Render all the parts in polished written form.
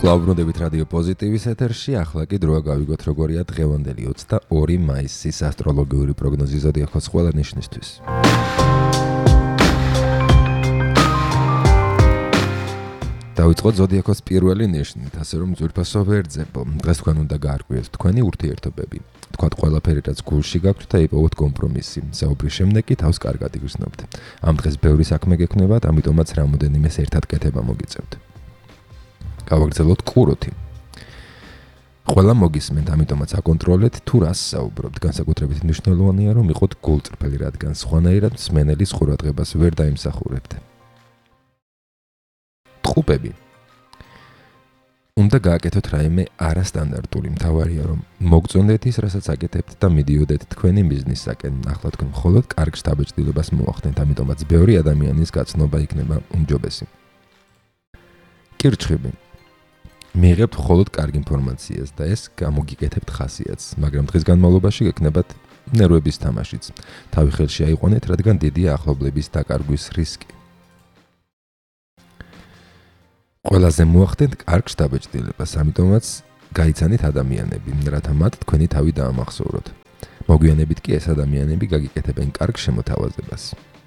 კლაუბრუნდებით რადიო პოზიტივის ეთერში, ახლა კი დროა გავიგოთ როგორია დღევანდელი 22 მაისის ასტროლოგიური პროგნოზი ზოდიაქოს ყველა ნიშნისთვის. დავიწყოთ ზოდიაქოს პირველი ნიშნით, ასე რომ ძვირფასო ვერძებო, დღეს თქვენ უნდა გაარკვიოთ თქვენი ურთიერთობები. თქვათ ყველაფერი რაც გულში გაქვთ და იპოვოთ კომპრომისი. საუბრის შემდეგ კი თავს კარგად იგრძნობთ. ამ დღეს ბევრი საქმე გექნებათ, ამიტომაც რამოდენიმეს ერთად კეთება მოგიწევთ. გავაგრძელოთ კუროთი. ყველა მოგისმენთ, ამიტომაც აკონტროლეთ თუ რას საუბრობთ. განსაკუთრებით მნიშვნელოვანია რომ იყოთ გულწრფელი, რადგან სხვანაირად მსმენელის ყურადღებას ვერ დაიმსახურებთ. ტყუპები. უნდა გააკეთოთ რაიმე არასტანდარტული. მთავარია რომ მოგწონდეთ ის, რასაც აკეთებთ და მიდიოდეთ თქვენი ბიზნესსაკენ. ახლა თქვენ მხოლოდ კარგ შთაბეჭდილებას მოახდენთ, ამიტომაც ბევრი ადამიანის გაცნობა იქნება უმჯობესი. კირჩხიბი. მიიღებთ მხოლოდ კარგ ინფორმაციას და ეს გამოგიკეთებთ ხასიათს, მაგრამ დღის განმავლობაში გექნებათ ნერვების თამაშიც. თავი ხელში აიყვანეთ, რადგან დიდია ახლობლების დაკარგვის რისკი. ყველაზე მოახდენთ კარგ შთაბეჭდილებას, ამიტომაც გაიცანით ადამიანები, რათა მათ თქვენი თავი დაამახსოვროთ. მოგვიანებით კი ეს ადამიანები გაგიკეთებენ კარგ შემოთავაზებას.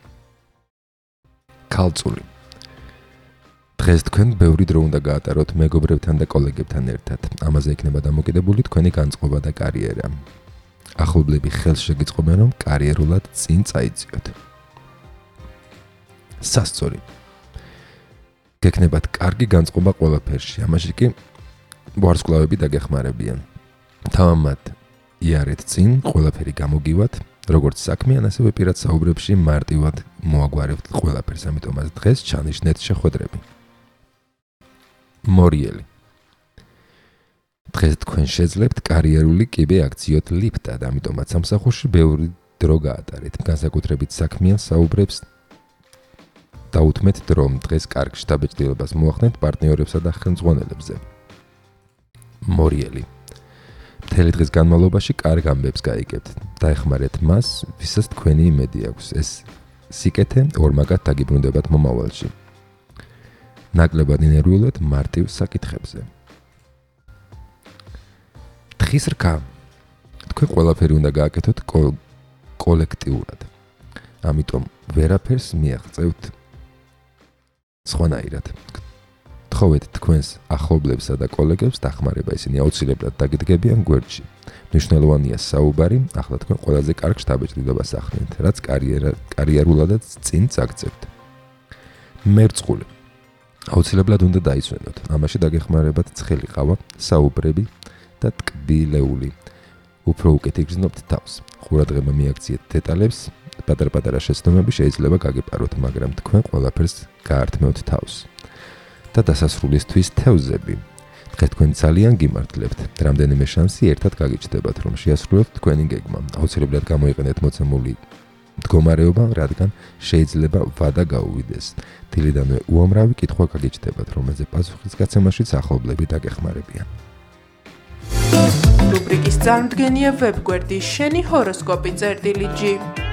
ქალწული. დღეს თქვენ ბევრი დრო უნდა გაატაროთ მეგობრებთან და კოლეგებთან ერთად. ამაზე იქნება დამოკიდებული თქვენი განწყობა და კარიერა. ახლობლები ხელს შეგიწყობენ, რომ კარიერულად წინ წაიწიოთ. სასწორი. გექნებათ კარგი განწყობა ყველაფერში, ამაში კი ვარსკვლავები დაგეხმარებიან. თავამად იარეთ წინ, ყველაფერი გამოგივათ, როგორც საქმიან, ასევე პირად საუბრებში მარტივად მოაგვარებთ ყველაფერს, ამიტომაც დღეს ჩანიშნეთ შეხვედრები. მორიელი. დღეს თქვენ შეძლებთ კარიერული კიბე აქციოთ ლიფტად, ამიტომაც სამსახურში ბევრი დრო გაატარეთ. განსაკუთრებით საქმიან საუბრებს დაუთმეთ დრო, დღეს კარგ შთაბეჭდილებას მოახდენთ პარტნიორებსა და ხელმძღვანელებზე. მორიელი. მთელი დღის განმავლობაში კარგ ამბებს გაიგებთ. დაეხმარეთ მას, ვისაც თქვენი იმედი აქვს. ეს სიკეთე ორმაგად დაგიბრუნდებათ მომავალში. ნაკლებად ინერვიულეთ მარტივ საკითხებზე. თხის რქა. თქვენ ყველაფერი უნდა გააკეთოთ კოლექტიურად. ამიტომ ვერაფერს მიაღწევთ სხვანაირად. თხოვეთ თქვენს ახლობლებსა და კოლეგებს დახმარება, ისინი აუცილებლად დაგიდგებიან გვერდში. მნიშვნელოვანია საუბარი, ახლა თქვენ ყველაზე კარგ შთაბეჭდილებას ახდენთ, რაც კარიერულადაც წინ წაგწევთ. მერწყული. აუცილებლად უნდა დაიცვენოთ. ამაში დაგეხმარებათ ცხელი ყავა, საუბრები და ტკბილეული. უფრო უკეთ იგრძნობთ თავს. ყურადღება მიაქციეთ დეტალებს, პატარ-პატარა შეცდომები შეიძლება გაგეპაროთ, მაგრამ თქვენ ყველაფერს გაართმევთ თავს. და დასასრულისთვის თევზები. დღეს თქვენ ძალიან გიმართლებთ. რამდენიმე შანსი ერთად გაგიჩნდებათ, რომ შეასრულოთ თქვენი გეგმა. აუცილებლად გამოიყენეთ მოცემული მდგომარეობა, რადგან შეიძლება ვადა გაუვიდეს. დილიდანვე უამრავი კითხვა გაგიჩნდებათ, რომელზე პასუხის გაცემაშიც ახლობლები დაგეხმარებიან. რუბრიკის წარმდგენია ვებგვერდი შენი ჰოროსკოპი წერტილი G.